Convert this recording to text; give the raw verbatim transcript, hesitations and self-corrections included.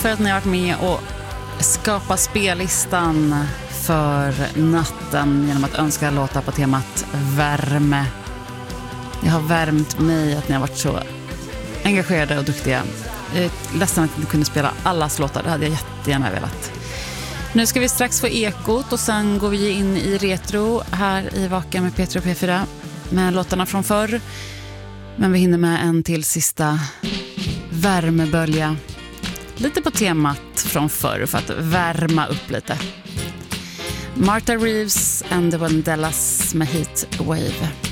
för att ni har varit med och skapa spellistan för natten genom att önska låtar på temat värme. Jag har värmt mig att ni har varit så engagerade och duktiga. Jag är ledsen att ni kunde spela allas låtar, det hade jag jättegärna velat. Nu ska vi strax få ekot och sen går vi in i retro här i Vaken med Peter och P fyra med låtarna från förr. Men vi hinner med en till sista värmebölja. Lite på temat från förr för att värma upp lite. Martha Reeves and the Vandellas med Heat Wave.